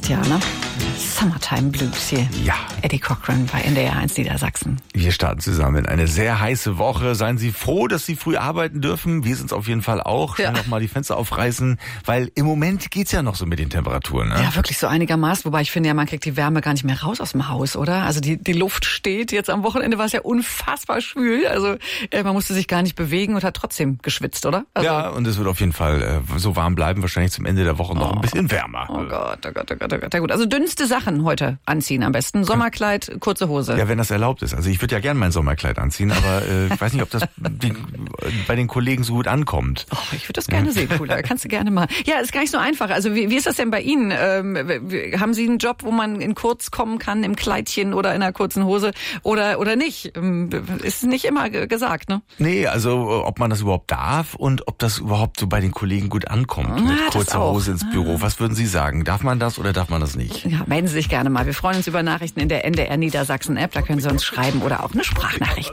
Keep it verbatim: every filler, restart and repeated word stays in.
Jahr, ne? Summertime Blues hier. Ja. Eddie Cochran bei N D R eins Niedersachsen. Wir starten zusammen in eine sehr heiße Woche. Seien Sie froh, dass Sie früh arbeiten dürfen. Wir sind es auf jeden Fall auch. Schnell Ja. noch mal die Fenster aufreißen, weil im Moment geht's ja noch so mit den Temperaturen. Ne? Ja, wirklich so einigermaßen. Wobei ich finde ja, man kriegt die Wärme gar nicht mehr raus aus dem Haus, oder? Also die, die Luft steht. Jetzt am Wochenende war es ja unfassbar schwül. Also äh, man musste sich gar nicht bewegen und hat trotzdem geschwitzt, oder? Also, Ja, und es wird auf jeden Fall äh, so warm bleiben. Wahrscheinlich zum Ende der Woche noch Oh. ein bisschen wärmer. Oh Gott, oh Gott, oh Gott, oh Gott. Ja gut, also dünnste Sachen heute anziehen am besten. Sommerkleid, kurze Hose. Ja, wenn das erlaubt ist. Also ich würde ja gerne mein Sommerkleid anziehen, aber äh, ich weiß nicht, ob das die, bei den Kollegen so gut ankommt. Oh, ich würde das gerne sehen, Cooler. Kannst du gerne mal. Ja, ist gar nicht so einfach. Also wie, wie ist das denn bei Ihnen? Ähm, w- haben Sie einen Job, wo man in kurz kommen kann, im Kleidchen oder in einer kurzen Hose oder oder nicht? Ähm, Ist nicht immer ge- gesagt, ne? Nee, also ob man das überhaupt darf und ob das überhaupt so bei den Kollegen gut ankommt. Ah, mit das kurzer auch. Hose ins Büro. Was würden Sie sagen? Darf man das oder darf man das nicht? Ja, melden Sie sich gerne mal. Wir freuen uns über Nachrichten in der N D R Niedersachsen App. Da können Sie uns schreiben oder auch eine Sprachnachricht.